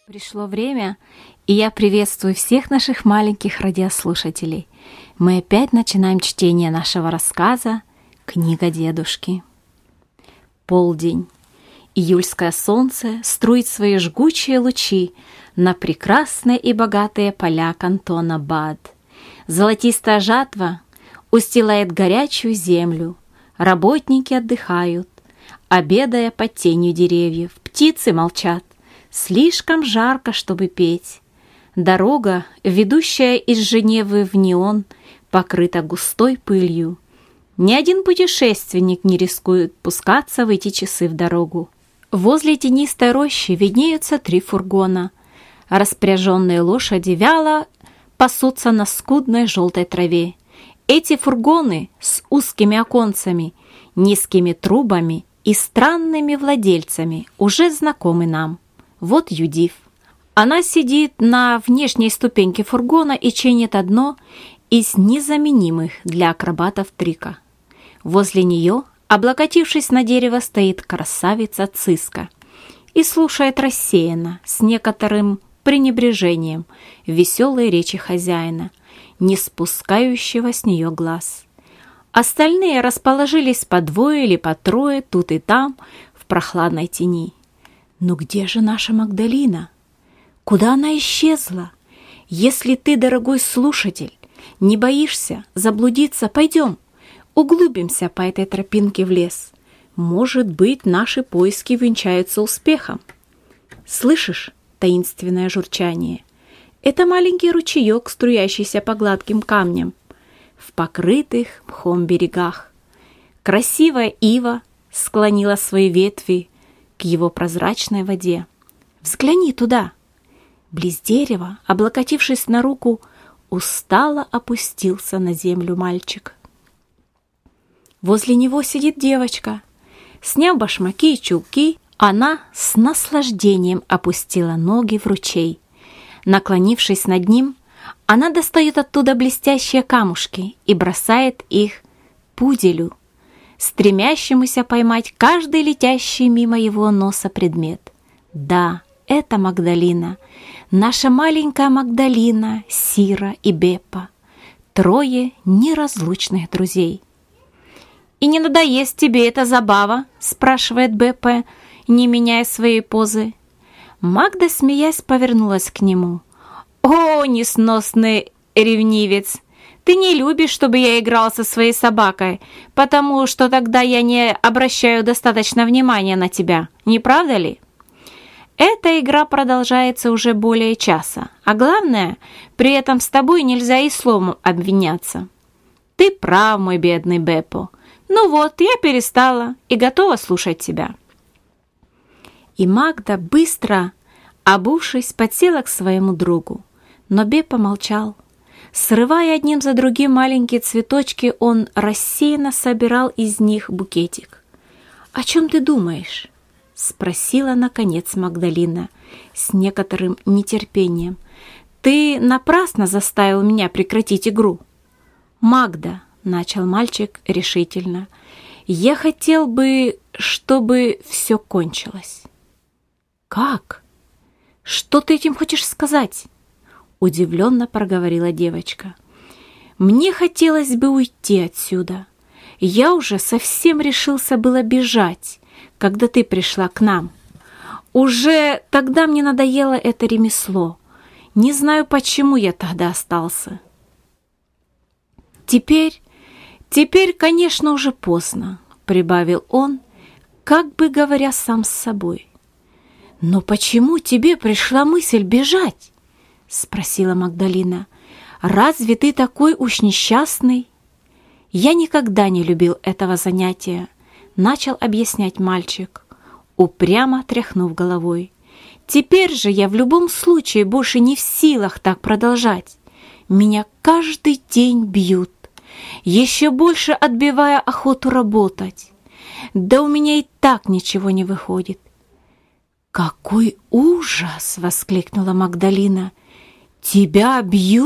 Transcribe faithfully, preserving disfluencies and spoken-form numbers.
Пришло время, и я приветствую всех наших маленьких радиослушателей. Мы опять начинаем чтение нашего рассказа «Книга дедушки». Полдень. Июльское солнце струит свои жгучие лучи на прекрасные и богатые поля кантона Бад. Золотистая жатва устилает горячую землю. Работники отдыхают, обедая под тенью деревьев. Птицы молчат. Слишком жарко, чтобы петь. Дорога, ведущая из Женевы в Ньон, покрыта густой пылью. Ни один путешественник не рискует пускаться в эти часы в дорогу. Возле тенистой рощи виднеются три фургона. Распряженные лошади вяло пасутся на скудной желтой траве. Эти фургоны с узкими оконцами, низкими трубами и странными владельцами уже знакомы нам. Вот Юдив. Она сидит на внешней ступеньке фургона и чинит одно из незаменимых для акробатов трика. Возле нее, облокотившись на дерево, стоит красавица Циска и слушает рассеянно, с некоторым пренебрежением, веселые речи хозяина, не спускающего с нее глаз. Остальные расположились по двое или по трое тут и там в прохладной тени. Но где же наша Магдалина? Куда она исчезла? Если ты, дорогой слушатель, не боишься заблудиться, пойдем, углубимся по этой тропинке в лес. Может быть, наши поиски венчаются успехом. Слышишь таинственное журчание? Это маленький ручеек, струящийся по гладким камням в покрытых мхом берегах. Красивая ива склонила свои ветви к его прозрачной воде. Взгляни туда. Близ дерева, облокотившись на руку, устало опустился на землю мальчик. Возле него сидит девочка. Сняв башмаки и чулки, она с наслаждением опустила ноги в ручей. Наклонившись над ним, она достает оттуда блестящие камушки и бросает их пуделю, стремящемуся поймать каждый летящий мимо его носа предмет. Да, это Магдалина, наша маленькая Магдалина, Сира и Беппа, трое неразлучных друзей. «И не надоест тебе эта забава?» — спрашивает Беппа, не меняя своей позы. Магда, смеясь, повернулась к нему. «О, несносный ревнивец! Ты не любишь, чтобы я играл со своей собакой, потому что тогда я не обращаю достаточно внимания на тебя, не правда ли? Эта игра продолжается уже более часа, а главное, при этом с тобой нельзя и словом обвиняться. Ты прав, мой бедный Беппо. Ну вот, я перестала и готова слушать тебя». И Магда, быстро обувшись, подсела к своему другу, но Беппа молчал. Срывая одним за другим маленькие цветочки, он рассеянно собирал из них букетик. «О чем ты думаешь?» — спросила, наконец, Магдалина с некоторым нетерпением. «Ты напрасно заставил меня прекратить игру». «Магда», — начал мальчик решительно, — «я хотел бы, чтобы все кончилось». «Как? Что ты этим хочешь сказать?» Удивленно проговорила девочка. «Мне хотелось бы уйти отсюда. Я уже совсем решился было бежать, когда ты пришла к нам. Уже тогда мне надоело это ремесло. Не знаю, почему я тогда остался. Теперь, теперь, конечно, уже поздно», — прибавил он, как бы говоря сам с собой. «Но почему тебе пришла мысль бежать?» — спросила Магдалина. «Разве ты такой уж несчастный?» «Я никогда не любил этого занятия», — начал объяснять мальчик, упрямо тряхнув головой. «Теперь же я в любом случае больше не в силах так продолжать. Меня каждый день бьют, еще больше отбивая охоту работать. Да у меня и так ничего не выходит». «Какой ужас!» — воскликнула Магдалина. «Тебя бьют?»